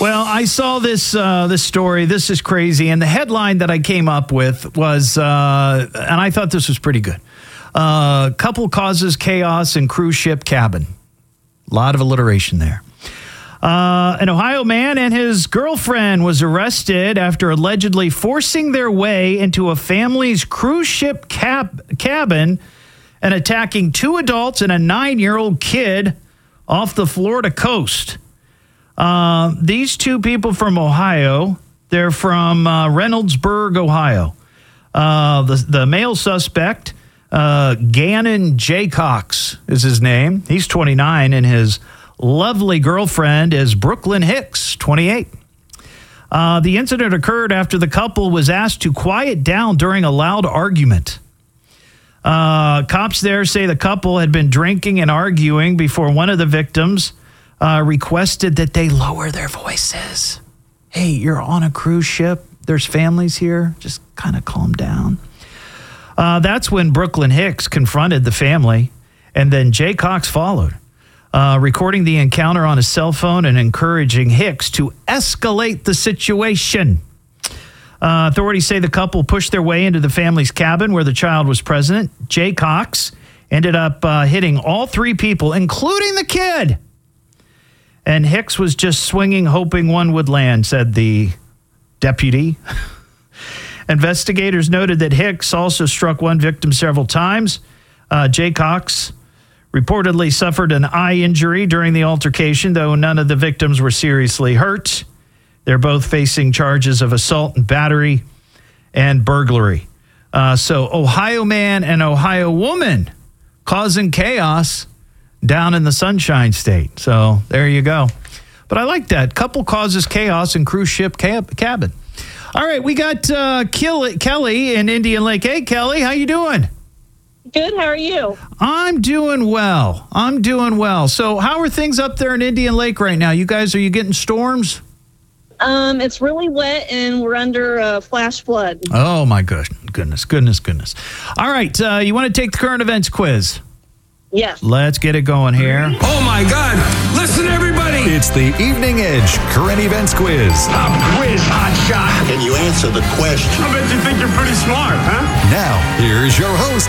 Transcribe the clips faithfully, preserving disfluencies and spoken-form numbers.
Well, I saw this uh, this story. This is crazy. And the headline that I came up with was, uh, and I thought this was pretty good. Uh, couple causes chaos in cruise ship cabin. A lot of alliteration there. Uh, an Ohio man and his girlfriend was arrested after allegedly forcing their way into a family's cruise ship cab- cabin and attacking two adults and a nine-year-old kid off the Florida coast. Uh, these two people from Ohio, they're from uh, Reynoldsburg, Ohio. Uh, the, the male suspect, uh, Gannon Jaycox is his name. He's twenty-nine, and his lovely girlfriend is Brooklyn Hicks, twenty-eight. Uh, the incident occurred after the couple was asked to quiet down during a loud argument. Uh, cops there say the couple had been drinking and arguing before one of the victims uh, requested that they lower their voices. Hey, you're on a cruise ship. There's families here. Just kind of calm down. Uh, that's when Brooklyn Hicks confronted the family, and then Jaycox followed. Uh, recording the encounter on his cell phone and encouraging Hicks to escalate the situation. Uh, authorities say the couple pushed their way into the family's cabin where the child was present. Jaycox ended up uh, hitting all three people, including the kid. And Hicks was just swinging, hoping one would land, said the deputy. Investigators noted that Hicks also struck one victim several times. Uh, Jaycox reportedly suffered an eye injury during the altercation, though none of the victims were seriously hurt. They're both facing charges of assault and battery and burglary. Uh, so Ohio man and Ohio woman causing chaos down in the Sunshine State. So there you go. But I like that. Couple causes chaos in cruise ship cab- cabin. All right, we got uh, Kelly in Indian Lake. Hey, Kelly, how you doing? Good. How are you? I'm doing well. I'm doing well. So how are things up there in Indian Lake right now? You guys, are you getting storms? Um, it's really wet, and we're under a flash flood. Oh, my gosh. Goodness, goodness, goodness. All right. Uh, you want to take the current events quiz? Yes. Let's get it going here. Oh, my God. Listen, everybody. It's the Evening Edge Current Events Quiz. Pop quiz, hot shot. Can you answer the question? I bet you think you're pretty smart, huh? Now, here's your host,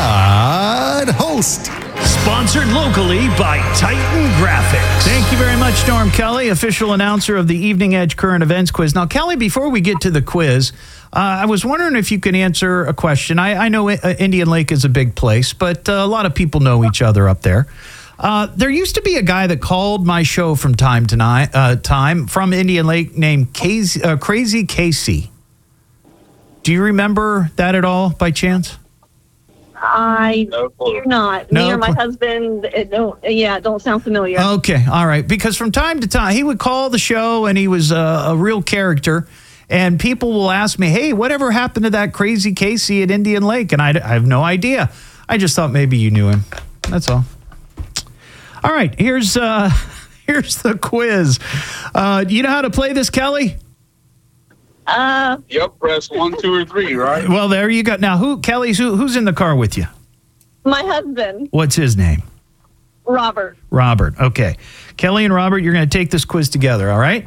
Todd Host. Sponsored locally by Titan Graphics. Thank you very much, Norm Kelly, official announcer of the Evening Edge Current Events Quiz. Now, Kelly, before we get to the quiz, uh, I was wondering if you could answer a question. I, I know uh, Indian Lake is a big place, but uh, a lot of people know each other up there. Uh, there used to be a guy that called my show from time to ni- uh, time from Indian Lake named Casey, uh, Crazy Casey. Do you remember that at all by chance? I do not. No Me or my clue. husband, it don't, yeah, it don't sound familiar. Okay, all right. Because from time to time, he would call the show, and he was a, a real character. And people will ask me, hey, whatever happened to that Crazy Casey at Indian Lake? And I, I have no idea. I just thought maybe you knew him. That's all. All right, here's uh, here's the quiz. Uh, you know how to play this, Kelly? Uh, Yep, press one, two, or three, right? Well, there you go. Now, who, Kelly's who, who's in the car with you? my husband, What's his name? Robert. Robert. Okay. Kelly and Robert, you're going to take this quiz together, all right?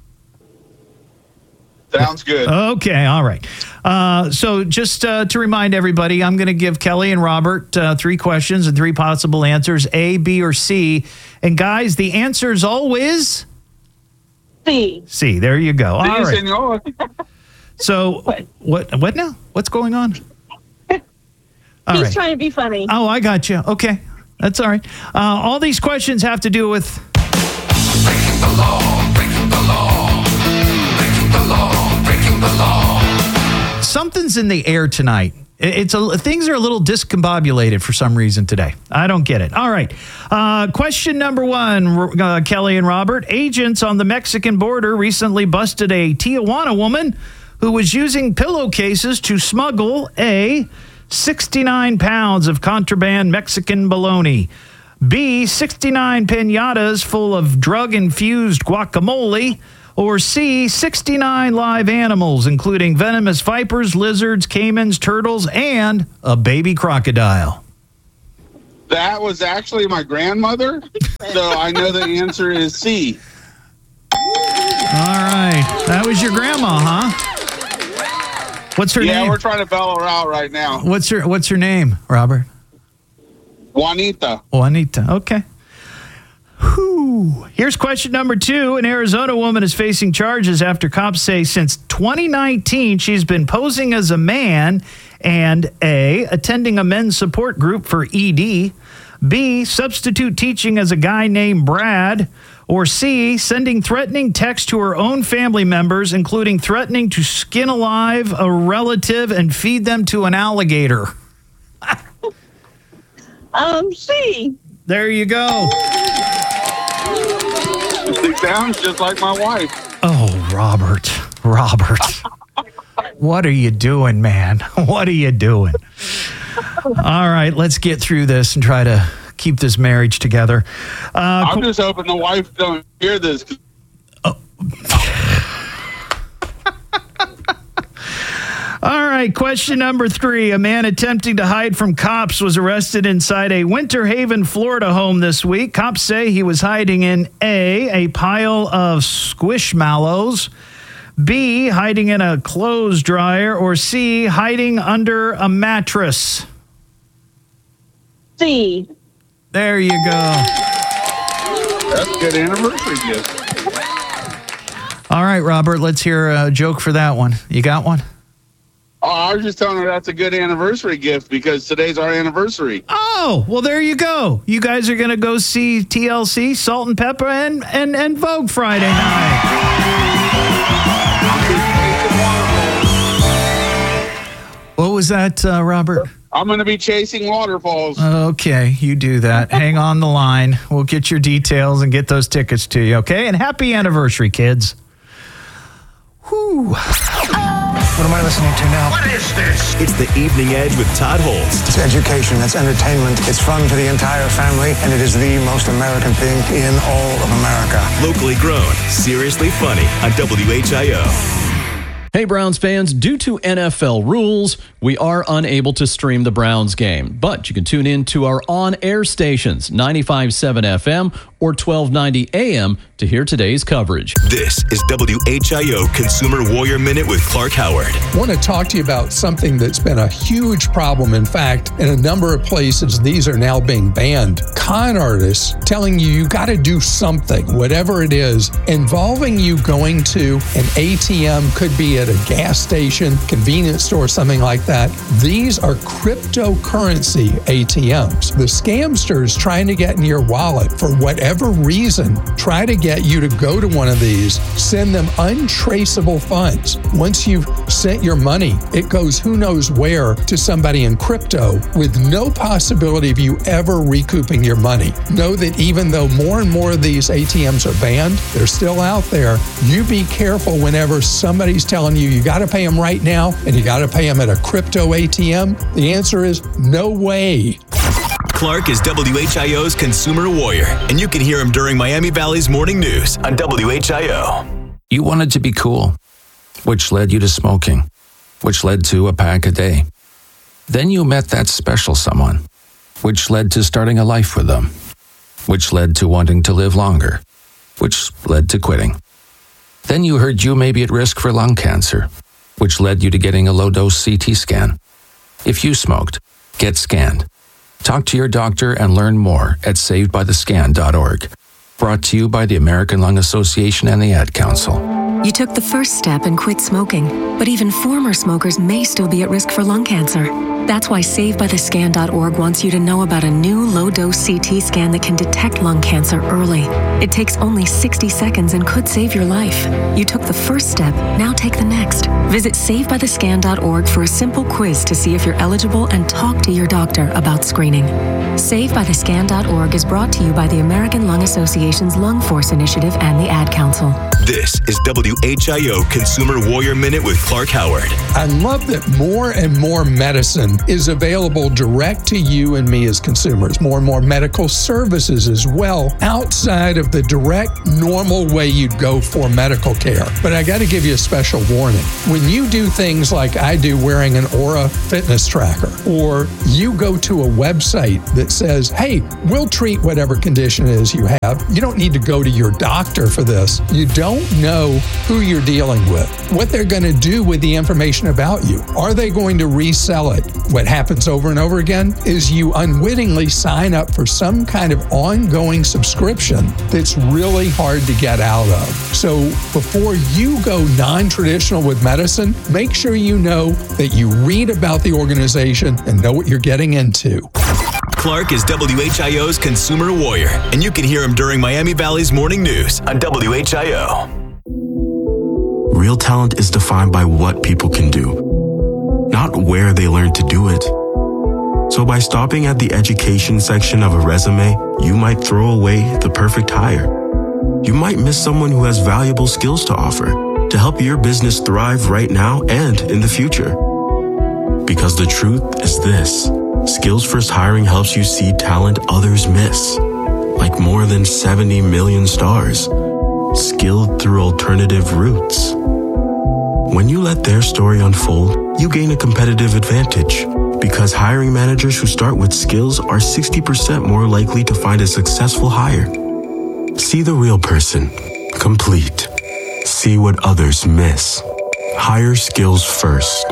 Sounds good. Okay, all right. Uh, so just uh, to remind everybody, I'm going to give Kelly and Robert uh, three questions and three possible answers, A, B, or C. And guys, the answer is always C. C. There you go. All See, right. senor. So what? What now? What's going on? All He's right. trying to be funny. Oh, I got you. Okay, that's all right. Uh, all these questions have to do with Breaking the law, breaking the law, breaking the law, breaking the law. something's in the air tonight. It's a, things are a little discombobulated for some reason today. I don't get it. All right. Uh, question number one, uh, Kelly and Robert. Agents on the Mexican border recently busted a Tijuana woman who was using pillowcases to smuggle A, sixty-nine pounds of contraband Mexican bologna, B, sixty-nine piñatas full of drug-infused guacamole, or C, sixty-nine live animals, including venomous vipers, lizards, caimans, turtles, and a baby crocodile. That was actually my grandmother, so I know the answer is C. was your grandma, huh? What's her Yeah, name? we're trying to bail her out right now. What's her What's her name, Robert? Juanita. Juanita. Okay. Whew. Here's question number two. An Arizona woman is facing charges after cops say since twenty nineteen she's been posing as a man and A, attending a men's support group for E D, B, substitute teaching as a guy named Brad, or C, sending threatening texts to her own family members, including threatening to skin alive a relative and feed them to an alligator. Um, C. There you go. She sounds just like my wife. Oh, Robert, Robert, what are you doing, man? What are you doing? All right, let's get through this and try to keep this marriage together. Uh, I'm just hoping the wife don't hear this. All right, question number three. A man attempting to hide from cops was arrested inside a Winter Haven, Florida home this week. Cops say he was hiding in A, a pile of squishmallows, B, hiding in a clothes dryer, or C, hiding under a mattress. C. There you go. That's a good anniversary gift. All right, Robert, let's hear a joke for that one. You got one? Oh, I was just telling her that's a good anniversary gift because today's our anniversary. Oh, well, there you go. You guys are going to go see T L C, Salt and Pepper, and, and, and Vogue Friday night. What was that, uh, Robert? I'm going to be chasing waterfalls. Okay, you do that. Hang on the line. We'll get your details and get those tickets to you, okay? And happy anniversary, kids. Whew. What am I listening to now? What is this? It's the Evening Edge with Todd Holst. It's education, it's entertainment, it's fun for the entire family, and it is the most American thing in all of America. Locally grown, seriously funny on W H I O. Hey, Browns fans, due to N F L rules, we are unable to stream the Browns game, but you can tune in to our on-air stations, ninety-five point seven F M or twelve ninety A M to hear today's coverage. This is W H I O Consumer Warrior Minute with Clark Howard. I want to talk to you about something that's been a huge problem. In fact, in a number of places, these are now being banned. Con artists telling you you got to do something, whatever it is, involving you going to an A T M, could be at a gas station, convenience store, something like that. These are cryptocurrency A T Ms. The scamsters trying to get in your wallet for whatever reason, try to get you to go to one of these, send them untraceable funds. Once you've sent your money, it goes who knows where to somebody in crypto with no possibility of you ever recouping your money. Know that even though more and more of these A T Ms are banned, they're still out there. You be careful whenever somebody's telling you you got to pay them right now and you got to pay them at a crypto A T M. The answer is no way. Clark is W H I O's Consumer Warrior, and you can hear him during Miami Valley's Morning News on W H I O. You wanted to be cool, which led you to smoking, which led to a pack a day. Then you met that special someone, which led to starting a life with them, which led to wanting to live longer, which led to quitting. Then you heard you may be at risk for lung cancer, which led you to getting a low-dose C T scan. If you smoked, get scanned. Talk to your doctor and learn more at saved by the scan dot org. Brought to you by the American Lung Association and the Ad Council. You took the first step and quit smoking, but even former smokers may still be at risk for lung cancer. That's why saved by the scan dot org wants you to know about a new low-dose C T scan that can detect lung cancer early. It takes only sixty seconds and could save your life. You took the first step, now take the next. Visit saved by the scan dot org for a simple quiz to see if you're eligible and talk to your doctor about screening. saved by the scan dot org is brought to you by the American Lung Association's Lung Force Initiative and the Ad Council. This is W H I O Consumer Warrior Minute with Clark Howard. I love that more and more medicine is available direct to you and me as consumers. More and more medical services as well, outside of the direct, normal way you'd go for medical care. But I got to give you a special warning. When you do things like I do, wearing an Aura fitness tracker, or you go to a website that says, hey, we'll treat whatever condition it is you have. You don't need to go to your doctor for this. You don't don't know who you're dealing with, what they're going to do with the information about you. Are they going to resell it? What happens over and over again is you unwittingly sign up for some kind of ongoing subscription that's really hard to get out of. So before you go non-traditional with medicine, make sure you know that you read about the organization and know what you're getting into. Clark is W H I O's consumer warrior, and you can hear him during Miami Valley's morning news on W H I O. Real talent is defined by what people can do, not where they learn to do it. So by stopping at the education section of a resume, you might throw away the perfect hire. You might miss someone who has valuable skills to offer to help your business thrive right now and in the future. Because the truth is this. Skills First Hiring helps you see talent others miss, like more than seventy million stars, skilled through alternative routes. When you let their story unfold, you gain a competitive advantage because hiring managers who start with skills are sixty percent more likely to find a successful hire. See the real person, complete. See what others miss. Hire skills first.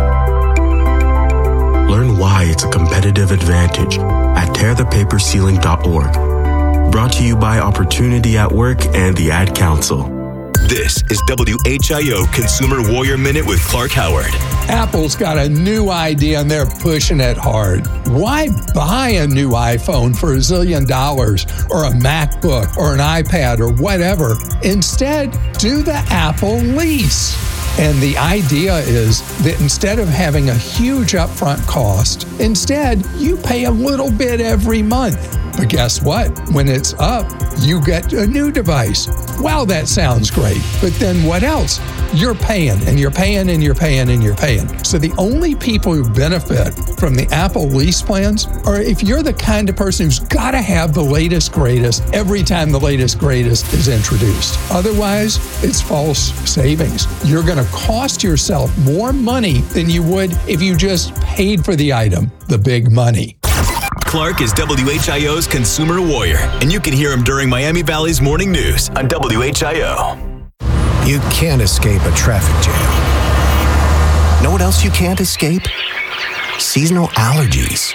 Learn why it's a competitive advantage at tear the paper ceiling dot org. Brought to you by Opportunity at Work and the Ad Council. This is W H I O Consumer Warrior Minute with Clark Howard. Apple's got a new idea and they're pushing it hard. Why buy a new iPhone for a zillion dollars or a MacBook or an iPad or whatever? Instead, do the Apple lease. And the idea is that instead of having a huge upfront cost, instead you pay a little bit every month. But guess what? When it's up, you get a new device. Wow, that sounds great. But then what else? You're paying and you're paying and you're paying and you're paying. So the only people who benefit from the Apple lease plans are if you're the kind of person who's got to have the latest greatest every time the latest greatest is introduced. Otherwise, it's false savings. You're going to cost yourself more money than you would if you just paid for the item, the big money. Clark is W H I O's consumer warrior, and you can hear him during Miami Valley's morning news on W H I O. You can't escape a traffic jam. Know what else you can't escape? Seasonal allergies.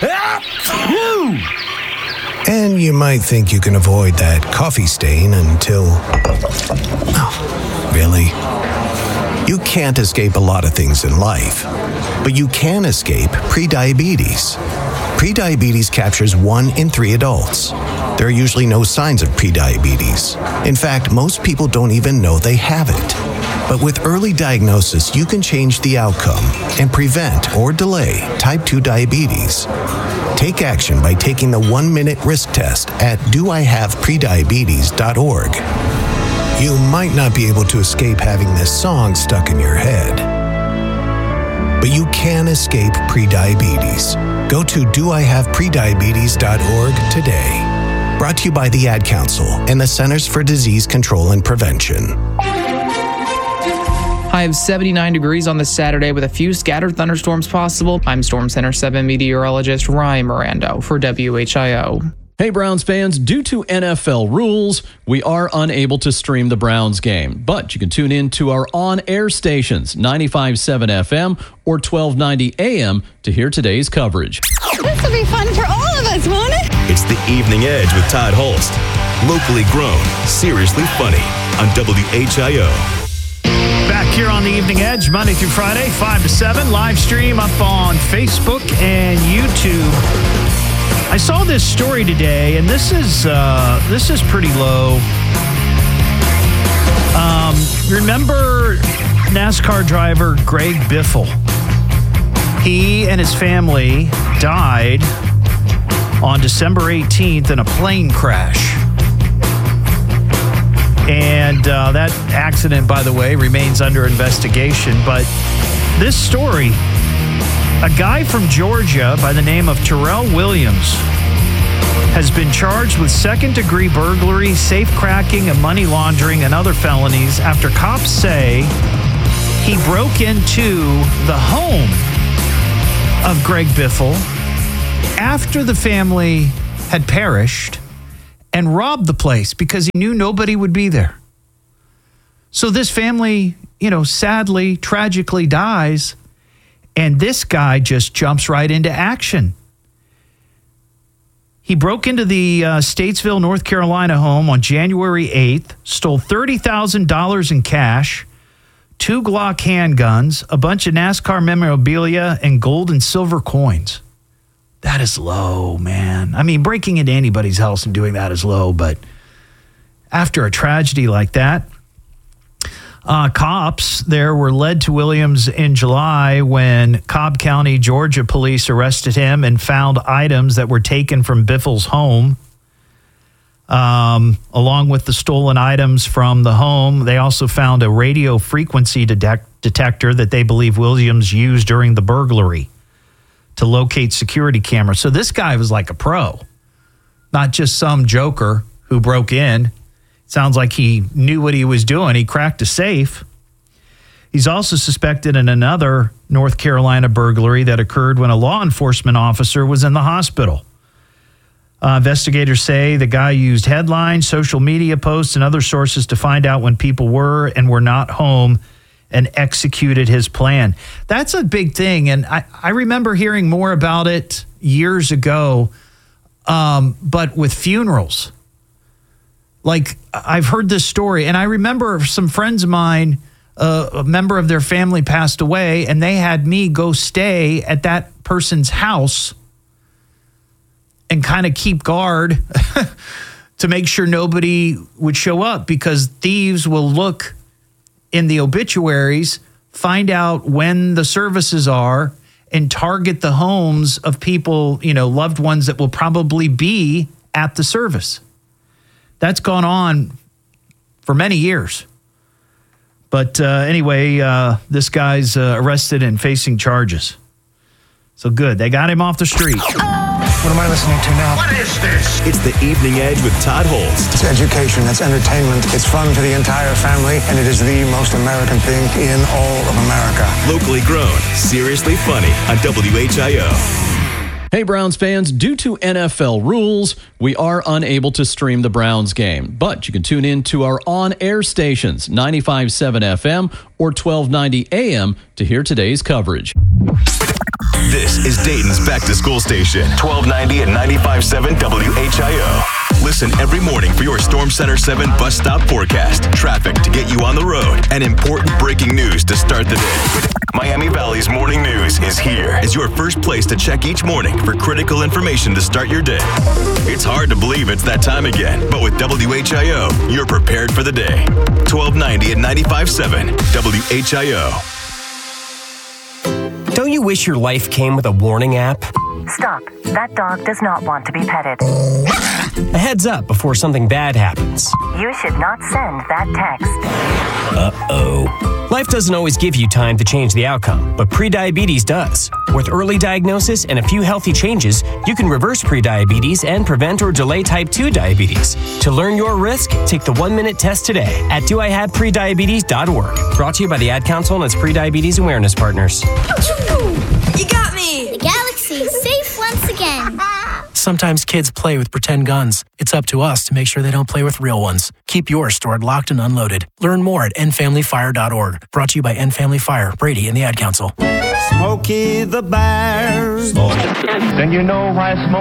And you might think you can avoid that coffee stain until... Oh, really? You can't escape a lot of things in life, but you can escape prediabetes. Prediabetes captures one in three adults. There are usually no signs of prediabetes. In fact, most people don't even know they have it. But with early diagnosis, you can change the outcome and prevent or delay type two diabetes. Take action by taking the one-minute risk test at do I have prediabetes dot org. You might not be able to escape having this song stuck in your head, but you can escape prediabetes. Go to do I have prediabetes dot org today. Brought to you by the Ad Council and the Centers for Disease Control and Prevention. High of seventy-nine degrees on this Saturday with a few scattered thunderstorms possible. I'm Storm Center seven meteorologist Ryan Mirando for W H I O. Hey, Browns fans, due to N F L rules, we are unable to stream the Browns game, but you can tune in to our on-air stations, ninety-five point seven F M or twelve ninety A M to hear today's coverage. This will be fun for all of us, won't it? It's The Evening Edge with Todd Holst. Locally grown, seriously funny on W H I O. Back here on The Evening Edge, Monday through Friday, five to seven, live stream up on Facebook and YouTube. I saw this story today, and this is uh, this is pretty low. Um, remember NASCAR driver Greg Biffle? He and his family died on December eighteenth in a plane crash. And uh, that accident, by the way, remains under investigation. But this story... A guy from Georgia by the name of Terrell Williams has been charged with second-degree burglary, safe-cracking, and money laundering and other felonies after cops say he broke into the home of Greg Biffle after the family had perished and robbed the place because he knew nobody would be there. So this family, you know, sadly, tragically dies, and this guy just jumps right into action. He broke into the uh, Statesville, North Carolina home on January eighth, stole thirty thousand dollars in cash, two Glock handguns, a bunch of NASCAR memorabilia, and gold and silver coins. That is low, man. I mean, breaking into anybody's house and doing that is low, but after a tragedy like that, uh, cops there were led to Williams in July when Cobb County, Georgia police arrested him and found items that were taken from Biffle's home. Um, along with the stolen items from the home, they also found a radio frequency detect- detector that they believe Williams used during the burglary to locate security cameras. So this guy was like a pro, not just some joker who broke in. Sounds like he knew what he was doing. He cracked a safe. He's also suspected in another North Carolina burglary that occurred when a law enforcement officer was in the hospital. Uh, investigators say the guy used headlines, social media posts, and other sources to find out when people were and were not home and executed his plan. That's a big thing, and I, I remember hearing more about it years ago, um, but with funerals. Like, I've heard this story, and I remember some friends of mine, uh, a member of their family passed away, and they had me go stay at that person's house and kind of keep guard to make sure nobody would show up, because thieves will look in the obituaries, find out when the services are, and target the homes of people, you know, loved ones that will probably be at the service. That's gone on for many years. But uh, anyway, uh, this guy's uh, arrested and facing charges. So good. They got him off the street. What am I listening to now? What is this? It's the Evening Edge with Todd Holst. It's education, it's entertainment, it's fun for the entire family, and it is the most American thing in all of America. Locally grown, seriously funny on W H I O. Hey, Browns fans, due to N F L rules, we are unable to stream the Browns game, but you can tune in to our on-air stations, ninety-five point seven F M or twelve ninety A M, to hear today's coverage. This is Dayton's back-to-school station, twelve ninety and ninety-five point seven W H I O. Listen every morning for your Storm Center seven bus stop forecast, traffic to get you on the road, and important breaking news to start the day. Miami Valley's Morning News is here as your first place to check each morning for critical information to start your day. It's hard to believe it's that time again, but with W H I O, you're prepared for the day. twelve ninety and ninety-five point seven W H I O. Don't you wish your life came with a warning app? Stop. That dog does not want to be petted. A heads up before something bad happens. You should not send that text. Uh-oh. Life doesn't always give you time to change the outcome, but prediabetes does. With early diagnosis and a few healthy changes, you can reverse prediabetes and prevent or delay type two diabetes. To learn your risk, take the one-minute test today at do I have prediabetes dot org. Brought to you by the Ad Council and its prediabetes awareness partners. You got me! The galaxy is safe once again. Sometimes kids play with pretend guns. It's up to us to make sure they don't play with real ones. Keep yours stored locked and unloaded. Learn more at end family fire dot org. Brought to you by End Family Fire, Brady, and the Ad Council. Smokey the Bear. Then you know why Smokey